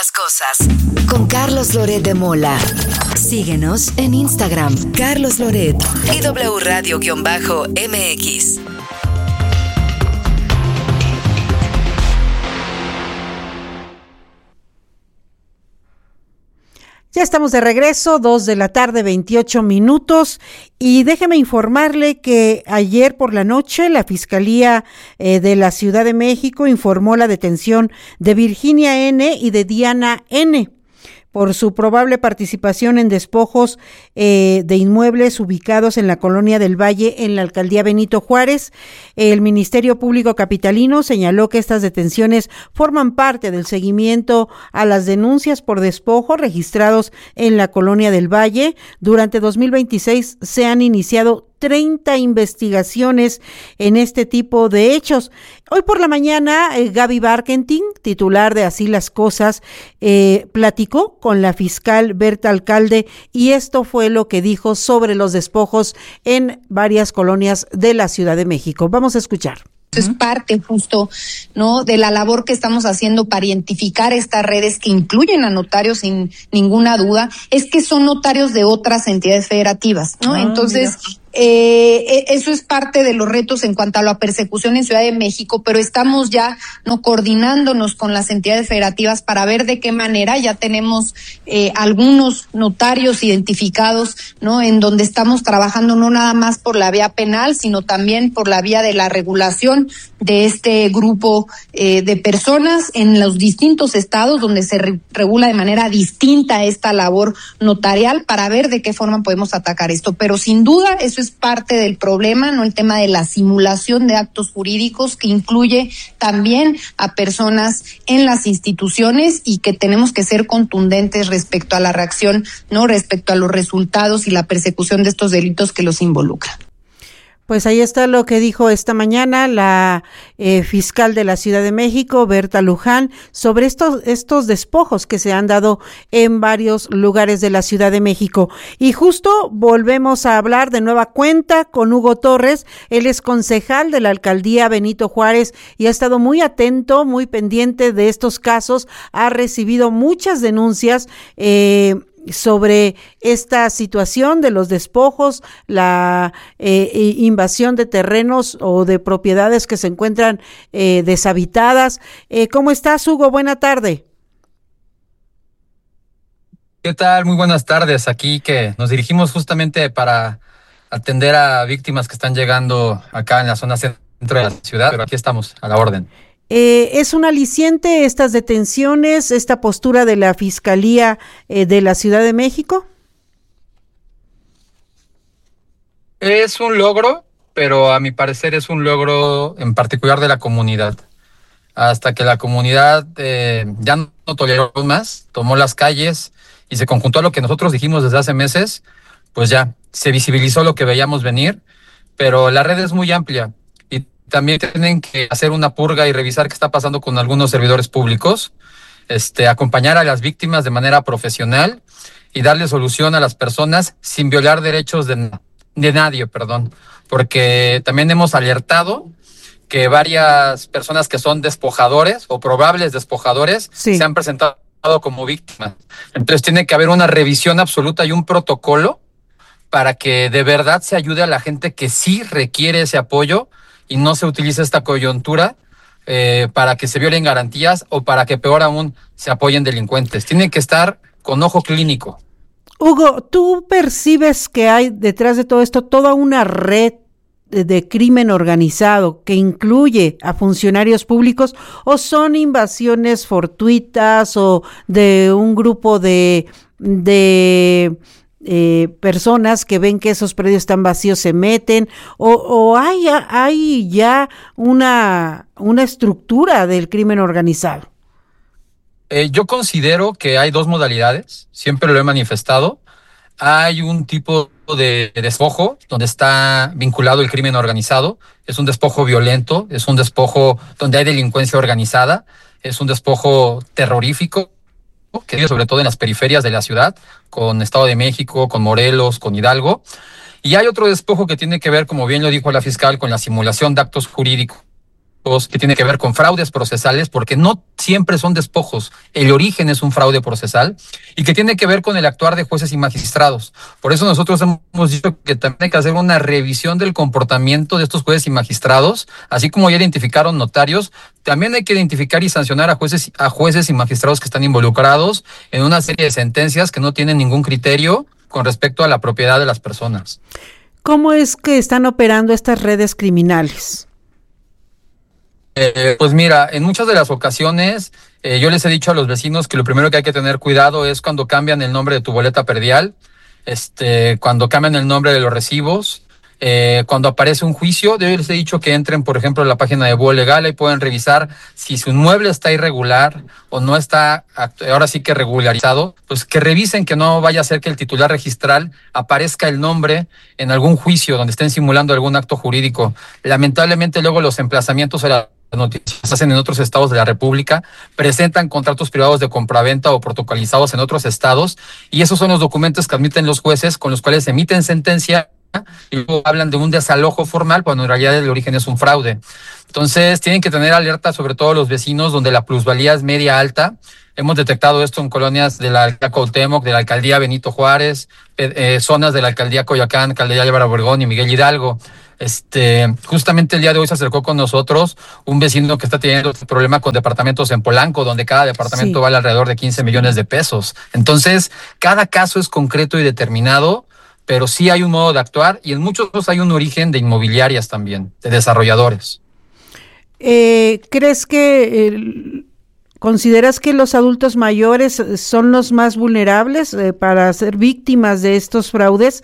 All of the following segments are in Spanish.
las cosas. Con Carlos Loret de Mola. Síguenos en Instagram, Carlos Loret y W Radio-MX. Ya estamos de regreso, 2:28 p.m, y déjeme informarle que ayer por la noche la Fiscalía de la Ciudad de México informó la detención de Virginia N. y de Diana N. por su probable participación en despojos de inmuebles ubicados en la Colonia del Valle, en la Alcaldía Benito Juárez. El Ministerio Público Capitalino señaló que estas detenciones forman parte del seguimiento a las denuncias por despojo registrados en la Colonia del Valle. Durante 2026 se han iniciado 30 investigaciones en este tipo de hechos. Hoy por la mañana, Gaby Barkentin, titular de Así las Cosas, platicó con la fiscal Berta Alcalde y esto fue lo que dijo sobre los despojos en varias colonias de la Ciudad de México. Vamos a escuchar. Es parte justo, ¿no?, de la labor que estamos haciendo para identificar estas redes que incluyen a notarios sin ninguna duda, es que son notarios de otras entidades federativas, ¿no? Entonces, eso es parte de los retos en cuanto a la persecución en Ciudad de México, pero estamos ya no coordinándonos con las entidades federativas para ver de qué manera ya tenemos algunos notarios identificados, ¿no?, en donde estamos trabajando no nada más por la vía penal, sino también por la vía de la regulación de este grupo de personas en los distintos estados donde se regula de manera distinta esta labor notarial para ver de qué forma podemos atacar esto. Pero sin duda eso es parte del problema, ¿no?, el tema de la simulación de actos jurídicos que incluye también a personas en las instituciones y que tenemos que ser contundentes respecto a la reacción, ¿no?, respecto a los resultados y la persecución de estos delitos que los involucran. Pues ahí está lo que dijo esta mañana la fiscal de la Ciudad de México, Berta Luján, sobre estos despojos que se han dado en varios lugares de la Ciudad de México. Y justo volvemos a hablar de nueva cuenta con Hugo Torres. Él es concejal de la Alcaldía Benito Juárez y ha estado muy atento, muy pendiente de estos casos. Ha recibido muchas denuncias sobre esta situación de los despojos, la invasión de terrenos o de propiedades que se encuentran deshabitadas. ¿Cómo estás, Hugo? Buena tarde. ¿Qué tal? Muy buenas tardes. Aquí que nos dirigimos justamente para atender a víctimas que están llegando acá en la zona centro de la ciudad, pero aquí estamos a la orden. ¿Es un aliciente estas detenciones, esta postura de la Fiscalía de la Ciudad de México? Es un logro, pero a mi parecer es un logro en particular de la comunidad. Hasta que la comunidad ya no toleró más, tomó las calles y se conjuntó a lo que nosotros dijimos desde hace meses, pues ya se visibilizó lo que veíamos venir, pero la red es muy amplia. También tienen que hacer una purga y revisar qué está pasando con algunos servidores públicos, acompañar a las víctimas de manera profesional y darle solución a las personas sin violar derechos de nadie, porque también hemos alertado que varias personas que son despojadores o probables despojadores se han presentado como víctimas. Entonces tiene que haber una revisión absoluta y un protocolo para que de verdad se ayude a la gente que sí requiere ese apoyo y no se utilice esta coyuntura para que se violen garantías o para que, peor aún, se apoyen delincuentes. Tienen que estar con ojo clínico. Hugo, ¿tú percibes que hay detrás de todo esto toda una red de crimen organizado que incluye a funcionarios públicos, o son invasiones fortuitas o de un grupo de personas que ven que esos predios están vacíos se meten, o hay ya una estructura del crimen organizado? Yo considero que hay dos modalidades, siempre lo he manifestado. Hay un tipo de despojo donde está vinculado el crimen organizado, es un despojo violento, es un despojo donde hay delincuencia organizada, es un despojo terrorífico, que vive sobre todo en las periferias de la ciudad, con Estado de México, con Morelos, con Hidalgo. Y hay otro despojo que tiene que ver, como bien lo dijo la fiscal, con la simulación de actos jurídicos que tiene que ver con fraudes procesales, porque no siempre son despojos, el origen es un fraude procesal, y que tiene que ver con el actuar de jueces y magistrados. Por eso nosotros hemos dicho que también hay que hacer una revisión del comportamiento de estos jueces y magistrados, así como ya identificaron notarios, también hay que identificar y sancionar a jueces y magistrados que están involucrados en una serie de sentencias que no tienen ningún criterio con respecto a la propiedad de las personas. ¿Cómo es que están operando estas redes criminales? Pues mira, en muchas de las ocasiones yo les he dicho a los vecinos que lo primero que hay que tener cuidado es cuando cambian el nombre de tu boleta predial, cuando cambian el nombre de los recibos, cuando aparece un juicio. Yo les he dicho que entren, por ejemplo, a la página de Búho Legal y pueden revisar si su inmueble está irregular o no está, ahora sí que regularizado, pues que revisen que no vaya a ser que el titular registral aparezca el nombre en algún juicio donde estén simulando algún acto jurídico. Lamentablemente luego los emplazamientos o las noticias se hacen en otros estados de la República, presentan contratos privados de compraventa o protocolizados en otros estados, y esos son los documentos que admiten los jueces con los cuales emiten sentencia y luego hablan de un desalojo formal cuando en realidad el origen es un fraude. Entonces tienen que tener alerta, sobre todo los vecinos donde la plusvalía es media alta. Hemos detectado esto en colonias de la alcaldía Cuauhtémoc, de la alcaldía Benito Juárez, zonas de la alcaldía Coyoacán, alcaldía Álvaro Obregón y Miguel Hidalgo. Justamente el día de hoy se acercó con nosotros un vecino que está teniendo este problema con departamentos en Polanco, donde cada departamento vale alrededor de 15 millones de pesos. Entonces, cada caso es concreto y determinado, pero sí hay un modo de actuar, y en muchos hay un origen de inmobiliarias también, de desarrolladores. ¿Crees que consideras que los adultos mayores son los más vulnerables para ser víctimas de estos fraudes?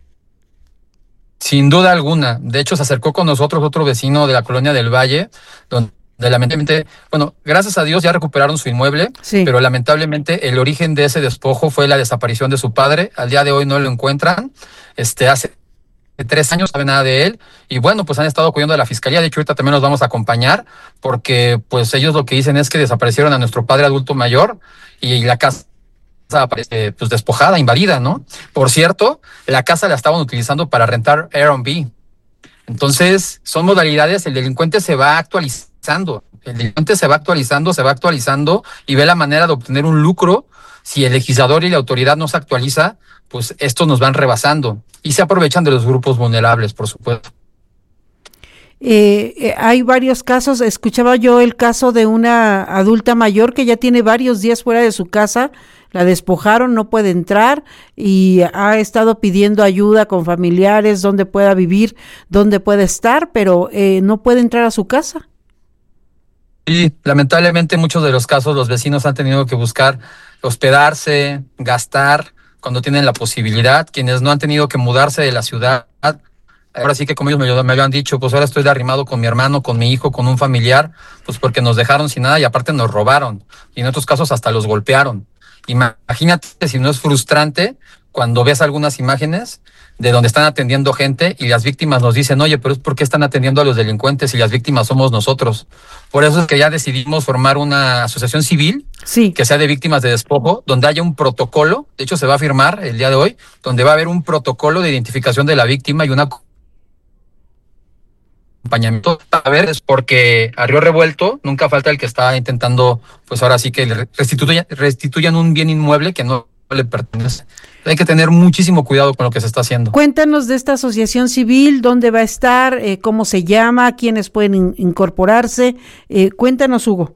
Sin duda alguna. De hecho, se acercó con nosotros otro vecino de la colonia del Valle, donde lamentablemente, bueno, gracias a Dios ya recuperaron su inmueble, pero lamentablemente el origen de ese despojo fue la desaparición de su padre. Al día de hoy no lo encuentran. Hace 3 años no sabe nada de él, y bueno, pues han estado acudiendo a la fiscalía. De hecho, ahorita también nos vamos a acompañar, porque pues ellos lo que dicen es que desaparecieron a nuestro padre adulto mayor y la casa aparece pues despojada, invadida, ¿no? Por cierto, la casa la estaban utilizando para rentar Airbnb. Entonces, son modalidades, el delincuente se va actualizando, se va actualizando y ve la manera de obtener un lucro. Si el legislador y la autoridad no se actualiza, pues estos nos van rebasando y se aprovechan de los grupos vulnerables, por supuesto. Hay varios casos. Escuchaba yo el caso de una adulta mayor que ya tiene varios días fuera de su casa, la despojaron, no puede entrar y ha estado pidiendo ayuda con familiares, donde pueda vivir, donde puede estar, pero no puede entrar a su casa. Sí, lamentablemente en muchos de los casos los vecinos han tenido que buscar hospedarse, gastar cuando tienen la posibilidad. Quienes no han tenido que mudarse de la ciudad, ahora sí que como ellos me lo han dicho, pues ahora estoy de arrimado con mi hermano, con mi hijo, con un familiar, pues porque nos dejaron sin nada y aparte nos robaron. Y en otros casos hasta los golpearon. Imagínate si no es frustrante cuando ves algunas imágenes de donde están atendiendo gente y las víctimas nos dicen, oye, pero es porque están atendiendo a los delincuentes y las víctimas somos nosotros. Por eso es que ya decidimos formar una asociación civil que sea de víctimas de despojo, donde haya un protocolo. De hecho, se va a firmar el día de hoy, donde va a haber un protocolo de identificación de la víctima y una acompañamiento. A ver, es porque a río revuelto nunca falta el que está intentando, pues ahora sí que restituyan un bien inmueble que no le pertenece. Hay que tener muchísimo cuidado con lo que se está haciendo. Cuéntanos de esta asociación civil, dónde va a estar, cómo se llama, quiénes pueden incorporarse. Cuéntanos, Hugo.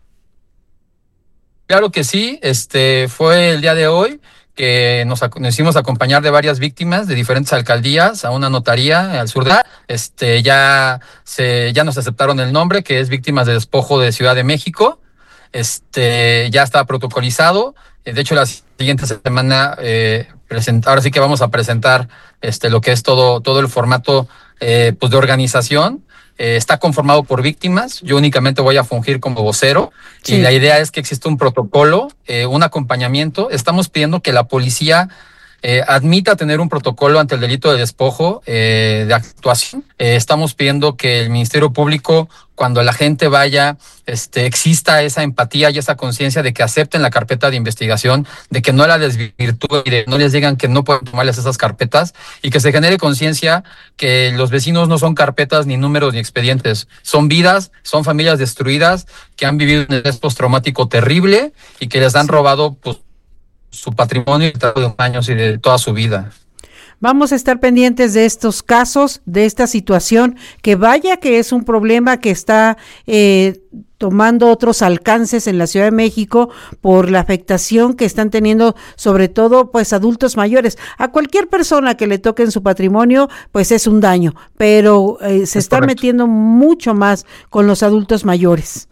Claro que sí, fue el día de hoy que nos hicimos acompañar de varias víctimas de diferentes alcaldías a una notaría al sur de ya nos aceptaron el nombre, que es Víctimas de Despojo de Ciudad de México. Ya está protocolizado. De hecho, la siguiente semana ahora sí que vamos a presentar lo que es todo el formato pues de organización. Está conformado por víctimas. Yo únicamente voy a fungir como vocero y la idea es que exista un protocolo, un acompañamiento. Estamos pidiendo que la policía admita tener un protocolo ante el delito de despojo de actuación. Estamos pidiendo que el Ministerio Público, cuando la gente vaya, exista esa empatía y esa conciencia de que acepten la carpeta de investigación, de que no la desvirtúen y de no les digan que no pueden tomarles esas carpetas, y que se genere conciencia que los vecinos no son carpetas, ni números, ni expedientes. Son vidas, son familias destruidas que han vivido un estrés postraumático terrible y que les han robado pues su patrimonio de años y de toda su vida. Vamos a estar pendientes de estos casos, de esta situación, que vaya que es un problema que está tomando otros alcances en la Ciudad de México por la afectación que están teniendo, sobre todo pues adultos mayores. A cualquier persona que le toque en su patrimonio, pues es un daño, pero se está metiendo mucho más con los adultos mayores.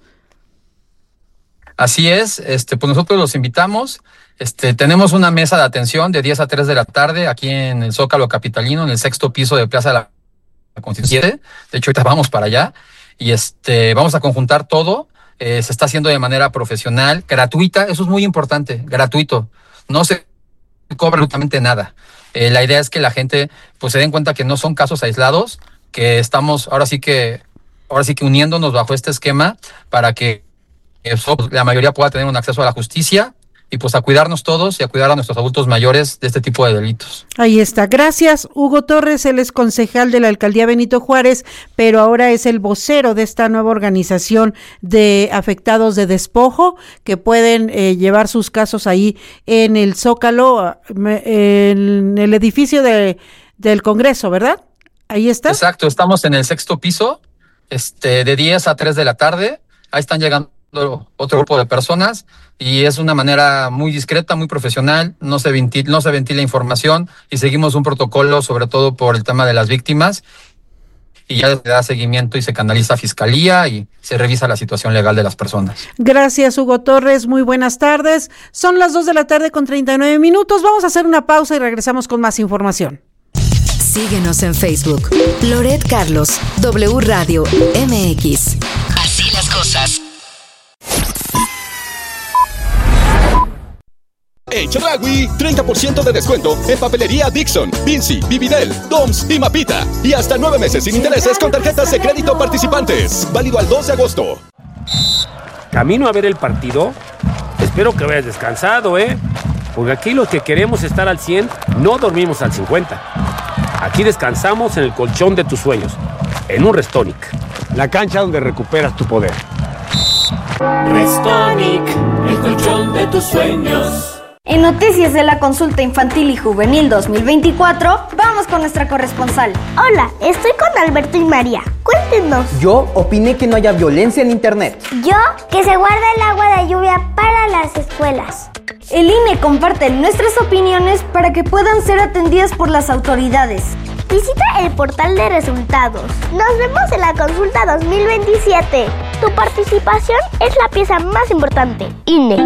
Así es, pues nosotros los invitamos. Tenemos una mesa de atención de 10 a 3 de la tarde aquí en el Zócalo capitalino, en el 6º piso de Plaza de la Constitución. De hecho, ahorita vamos para allá y vamos a conjuntar todo. Se está haciendo de manera profesional, gratuita. Eso es muy importante, gratuito. No se cobra absolutamente nada. La idea es que la gente pues se den cuenta que no son casos aislados, que estamos ahora sí que uniéndonos bajo este esquema para que la mayoría pueda tener un acceso a la justicia y pues a cuidarnos todos y a cuidar a nuestros adultos mayores de este tipo de delitos. Ahí está. Gracias, Hugo Torres. Él es concejal de la Alcaldía Benito Juárez, pero ahora es el vocero de esta nueva organización de afectados de despojo que pueden llevar sus casos ahí en el Zócalo, en el edificio del Congreso, ¿verdad? Ahí está. Exacto, estamos en el 6º piso, de 10 a 3 de la tarde. Ahí están llegando otro grupo de personas y es una manera muy discreta, muy profesional, no se ventila información y seguimos un protocolo sobre todo por el tema de las víctimas y ya se da seguimiento y se canaliza a Fiscalía y se revisa la situación legal de las personas. Gracias, Hugo Torres, muy buenas tardes. Son las 2 de la tarde con 39 minutos, vamos a hacer una pausa y regresamos con más información. Síguenos en Facebook, Loret Carlos, W Radio MX. Así las cosas. En Chedraui, 30% de descuento en papelería Dixon, Vinci, Vividel, Doms y Mapita. Y hasta 9 meses sin intereses con tarjetas de crédito participantes. Válido al 2 de agosto. ¿Camino a ver el partido? Espero que vayas descansado, porque aquí los que queremos estar al 100 no dormimos al 50. Aquí descansamos en el colchón de tus sueños, en un Restonic. La cancha donde recuperas tu poder. Restonic, el colchón de tus sueños. En Noticias de la Consulta Infantil y Juvenil 2024, vamos con nuestra corresponsal. Hola, estoy con Alberto y María. Cuéntenos. Yo opiné que no haya violencia en internet. Yo, que se guarde el agua de lluvia para las escuelas. El INE comparte nuestras opiniones para que puedan ser atendidas por las autoridades. Visita el portal de resultados. Nos vemos en la consulta 2027. Tu participación es la pieza más importante. INE.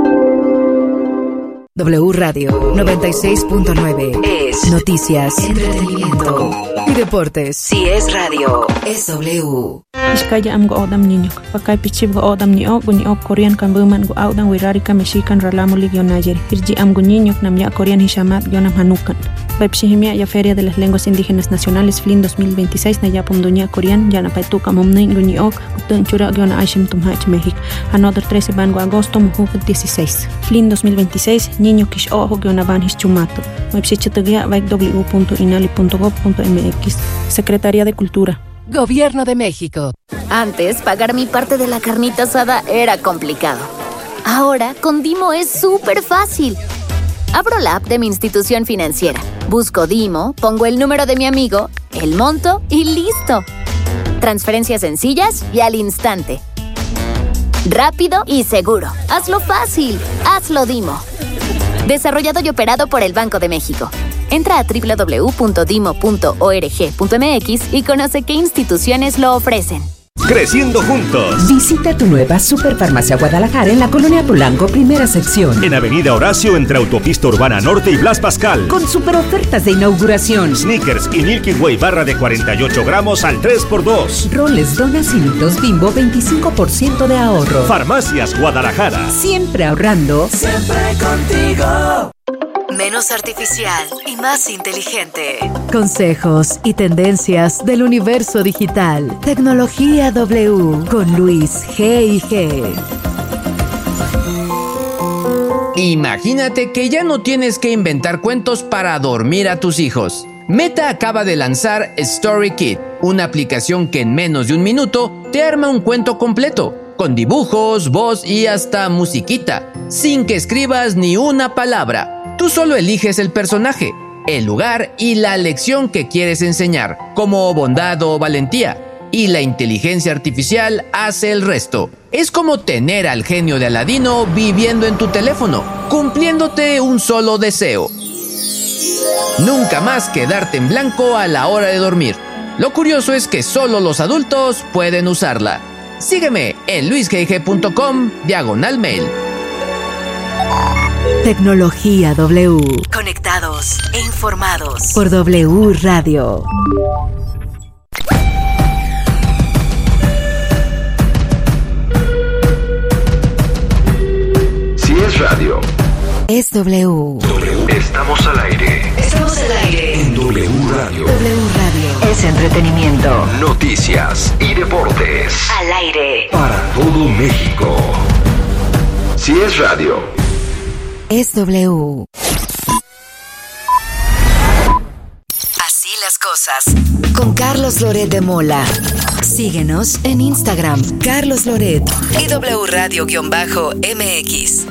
W Radio 96.9 es noticias, entretenimiento y deportes. Si es radio, es W. Iskaya am go odam niño, pakay pichib go odam niño, Korean kan buman go odam wirari ka Mexican ralamo ligyo Nayer. Irji am go niño nam ya Korean hishamat yo nam hanukan. Pepsihimia ya Feria de las Lenguas Indígenas Nacionales FLIN 2026 na yapum dunya Korean ya na paituka momnin guniok utun chura yo na aishim tumhach México. Another 13 van go agosto mujuk 16. FLIN 2026 niño kish ojo yo na van hischumato. Website vaik w.inali.gov.mx. Secretaría de Cultura. Gobierno de México. Antes, pagar mi parte de la carnita asada era complicado. Ahora, con Dimo es súper fácil. Abro la app de mi institución financiera, busco Dimo, pongo el número de mi amigo, el monto y ¡listo! Transferencias sencillas y al instante. Rápido y seguro. Hazlo fácil. Hazlo Dimo. Desarrollado y operado por el Banco de México. Entra a www.dimo.org.mx y conoce qué instituciones lo ofrecen. Creciendo juntos. Visita tu nueva Superfarmacia Guadalajara en la Colonia Polanco, primera sección. En Avenida Horacio, entre Autopista Urbana Norte y Blas Pascal. Con super ofertas de inauguración. Snickers y Milky Way barra de 48 gramos al 3x2. Roles, donas y Nitos Bimbo, 25% de ahorro. Farmacias Guadalajara. Siempre ahorrando. Siempre contigo. menos artificial y más inteligente. Consejos y tendencias del universo digital. Tecnología W con Luis G&G. Imagínate que ya no tienes que inventar cuentos para dormir a tus hijos. Meta acaba de lanzar StoryKit, una aplicación que en menos de un minuto te arma un cuento completo, con dibujos, voz y hasta musiquita, sin que escribas ni una palabra. Tú solo eliges el personaje, el lugar y la lección que quieres enseñar, como bondad o valentía, y la inteligencia artificial hace el resto. Es como tener al genio de Aladino viviendo en tu teléfono, cumpliéndote un solo deseo. Nunca más quedarte en blanco a la hora de dormir. Lo curioso es que solo los adultos pueden usarla. Sígueme en luisgg.com/mail. Tecnología W. Conectados e informados por W Radio. Si es radio, es W. Estamos al aire. Estamos al aire En W Radio. W Radio es entretenimiento, Noticias y deportes. al aire Para todo México. Si es radio, es W. Así las cosas. Con Carlos Loret de Mola. Síguenos en Instagram, Carlos Loret y W Radio-MX.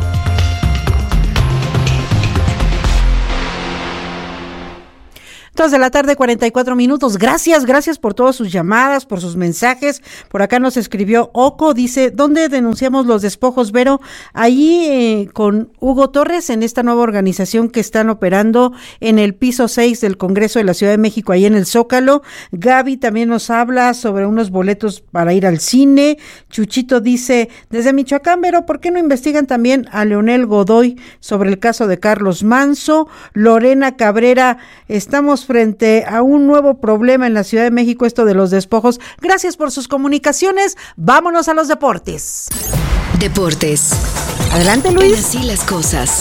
2:44 p.m. Gracias por todas sus llamadas, por sus mensajes. Por acá nos escribió Oco, dice, ¿dónde denunciamos los despojos, Vero? Ahí con Hugo Torres, en esta nueva organización que están operando en el piso 6 del Congreso de la Ciudad de México, ahí en el Zócalo. Gaby también nos habla sobre unos boletos para ir al cine. Chuchito dice, desde Michoacán, Vero, ¿por qué no investigan también a Leonel Godoy sobre el caso de Carlos Manso? Lorena Cabrera, estamos frente a un nuevo problema en la Ciudad de México, esto de los despojos. Gracias por sus comunicaciones. Vámonos a los deportes. Deportes. Adelante, Luis. En Así las cosas.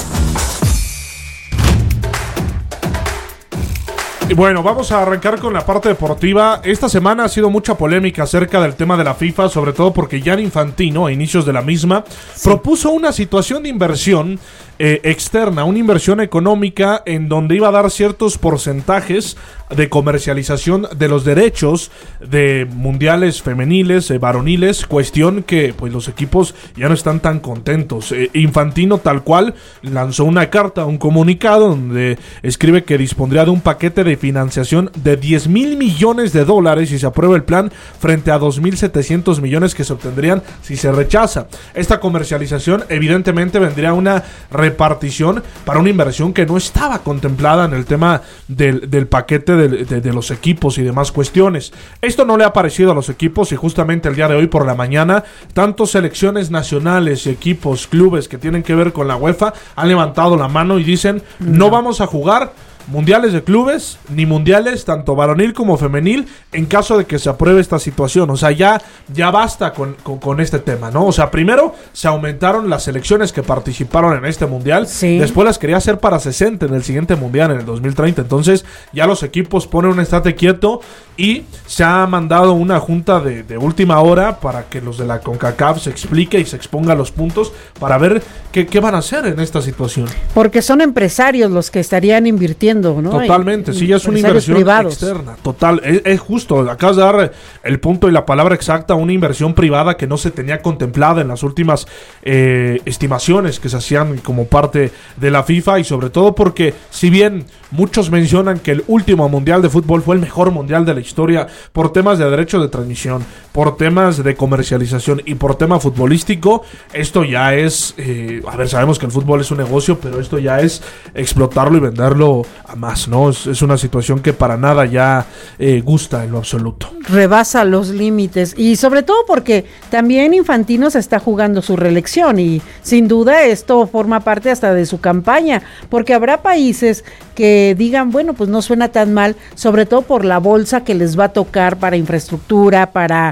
Y bueno, vamos a arrancar con la parte deportiva. Esta semana ha sido mucha polémica acerca del tema de la FIFA, sobre todo porque Gianni Infantino, a inicios de la misma, propuso una situación de inversión externa, una inversión económica en donde iba a dar ciertos porcentajes de comercialización de los derechos de mundiales femeniles, varoniles, cuestión que pues los equipos ya no están tan contentos. Infantino tal cual lanzó una carta, un comunicado donde escribe que dispondría de un paquete de financiación de $10,000 millones si se aprueba el plan, frente a 2,700 millones que se obtendrían si se rechaza. Esta comercialización evidentemente vendría una repartición para una inversión que no estaba contemplada en el tema del paquete de los equipos y demás cuestiones. Esto no le ha parecido a los equipos y justamente el día de hoy por la mañana, tanto selecciones nacionales y equipos, clubes que tienen que ver con la UEFA han levantado la mano y dicen no vamos a jugar mundiales de clubes, ni mundiales tanto varonil como femenil en caso de que se apruebe esta situación. O sea, ya basta con este tema, ¿no? O sea, primero se aumentaron las selecciones que participaron en este mundial, después las quería hacer para 60 en el siguiente mundial, en el 2030. Entonces ya los equipos ponen un estate quieto y se ha mandado una junta de última hora para que los de la CONCACAF se explique y se exponga los puntos para ver qué van a hacer en esta situación. Porque son empresarios los que estarían invirtiendo, ¿no? Totalmente, sí, ya es una inversión externa. Total, es justo, acabas de dar el punto y la palabra exacta, una inversión privada que no se tenía contemplada en las últimas estimaciones que se hacían como parte de la FIFA, y sobre todo porque si bien muchos mencionan que el último mundial de fútbol fue el mejor mundial de la historia por temas de derechos de transmisión, por temas de comercialización y por tema futbolístico, esto ya es, sabemos que el fútbol es un negocio, pero esto ya es explotarlo y venderlo a más, ¿no? Es una situación que para nada ya gusta en lo absoluto. Rebasa los límites, y sobre todo porque también Infantino se está jugando su reelección, y sin duda esto forma parte hasta de su campaña, porque habrá países que digan, bueno, pues no suena tan mal, sobre todo por la bolsa que les va a tocar para infraestructura, para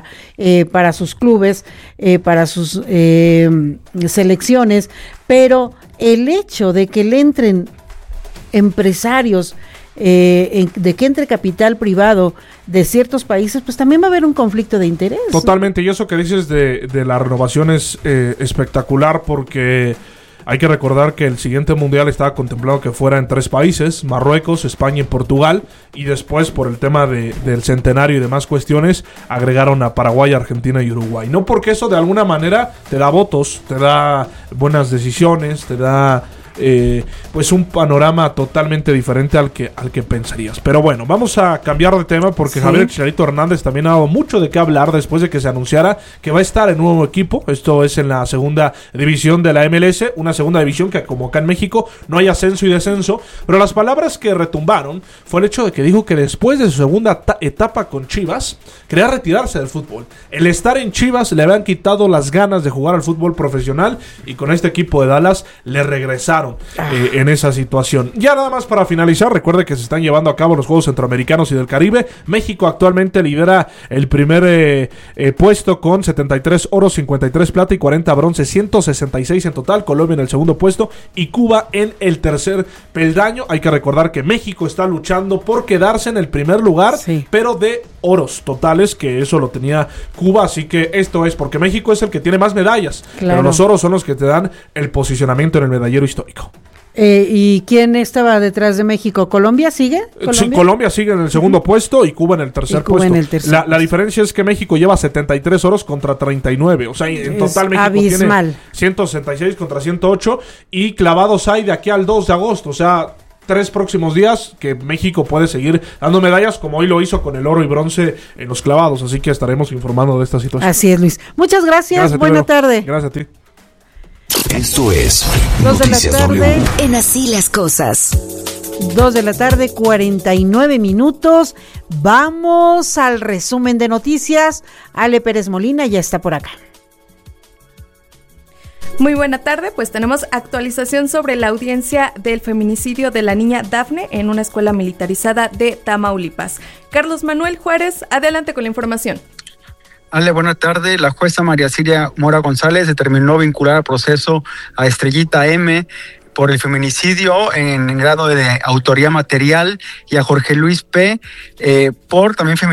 sus clubes, para sus selecciones, pero el hecho de que le entren empresarios, de que entre capital privado de ciertos países, pues también va a haber un conflicto de interés. Totalmente, y eso que dices de la renovación es espectacular, porque hay que recordar que el siguiente mundial estaba contemplado que fuera en 3 países, Marruecos, España y Portugal, y después por el tema del centenario y demás cuestiones agregaron a Paraguay, Argentina y Uruguay. No porque eso de alguna manera te da votos, te da buenas decisiones, te da pues un panorama totalmente diferente al que pensarías. Pero bueno, vamos a cambiar de tema porque Javier Chicharito Hernández también ha dado mucho de qué hablar después de que se anunciara que va a estar en nuevo equipo. Esto es en la segunda división de la MLS, una segunda división que, como acá en México, no hay ascenso y descenso, pero las palabras que retumbaron fue el hecho de que dijo que después de su segunda etapa con Chivas quería retirarse del fútbol. El estar en Chivas le habían quitado las ganas de jugar al fútbol profesional, y con este equipo de Dallas le regresaron en esa situación. Ya nada más para finalizar, recuerde que se están llevando a cabo los Juegos Centroamericanos y del Caribe. México actualmente lidera el primer puesto con 73 oro, 53 plata y 40 bronce, 166 en total. Colombia en el segundo puesto y Cuba en el tercer peldaño. Hay que recordar que México está luchando por quedarse en el primer lugar, pero de oros totales, que eso lo tenía Cuba, así que esto es porque México es el que tiene más medallas, pero los oros son los que te dan el posicionamiento en el medallero histórico. ¿Y quién estaba detrás de México? ¿Colombia sigue? Sí, Colombia sigue en el segundo puesto y Cuba en el tercer puesto. La diferencia es que México lleva 73 oros contra 39, o sea, en total México abismal. Tiene 166 contra 108 y clavados hay de aquí al 2 de agosto, o sea, 3 próximos días que México puede seguir dando medallas, como hoy lo hizo con el oro y bronce en los clavados, así que estaremos informando de esta situación. Así es, Luis. Muchas gracias, buena tarde. Gracias a ti. Esto es 2 de la tarde en Así las Cosas. 2 de la tarde, 49 minutos. Vamos al resumen de noticias. Ale Pérez Molina ya está por acá. Muy buena tarde, pues tenemos actualización sobre la audiencia del feminicidio de la niña Dafne en una escuela militarizada de Tamaulipas. Carlos Manuel Juárez, adelante con la información. Ale, buena tarde. La jueza María Siria Mora González determinó vincular al proceso a Estrellita M por el feminicidio en grado de autoría material y a Jorge Luis P. Por también feminicidio